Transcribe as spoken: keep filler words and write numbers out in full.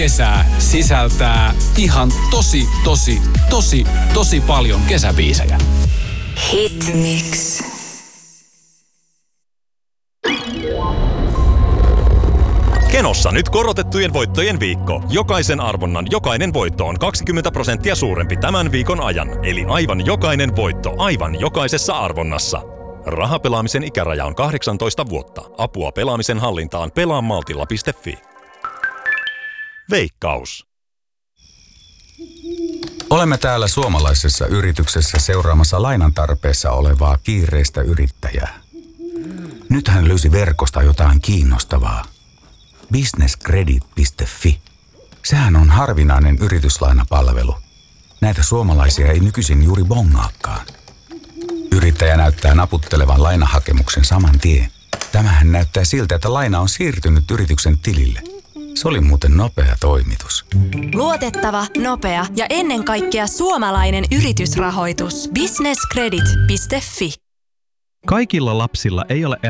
Kesää sisältää ihan tosi, tosi, tosi, tosi paljon kesäbiisejä. Hitmix. Kenossa nyt korotettujen voittojen viikko. Jokaisen arvonnan jokainen voitto on kaksikymmentä prosenttia suurempi tämän viikon ajan. Eli aivan jokainen voitto aivan jokaisessa arvonnassa. Rahapelaamisen ikäraja on kahdeksantoista vuotta. Apua pelaamisen hallintaan pelaamaltilla piste fi. Veikkaus. Olemme täällä suomalaisessa yrityksessä seuraamassa lainan tarpeessa olevaa kiireistä yrittäjää. Nyt hän löysi verkosta jotain kiinnostavaa. business credit piste fi. Sehän on harvinainen yrityslainapalvelu. Näitä suomalaisia ei nykyisin juuri bongaakaan. Yrittäjä näyttää naputtelevan lainahakemuksen saman tien. Tämähän näyttää siltä, että laina on siirtynyt yrityksen tilille. Se oli muuten nopea toimitus. Luotettava, nopea ja ennen kaikkea suomalainen yritysrahoitus. business credit piste fi. Kaikilla lapsilla ei ole